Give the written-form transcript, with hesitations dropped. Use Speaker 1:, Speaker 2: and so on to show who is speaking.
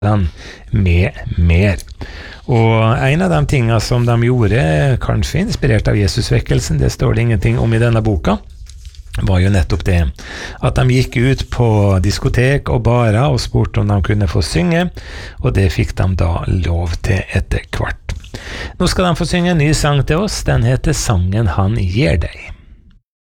Speaker 1: med mer. Og en av de tingene som de gjorde, kanskje inspirert av Jesusvekkelsen, det står det ingenting om i denne boka, var jo nettopp det, at de gikk ut på diskotek og barer og spurte om de kunne få synge, og det fikk de da lov til etter hvert. Nå skal de få synge en ny sang til oss, den heter Sangen han gir deg.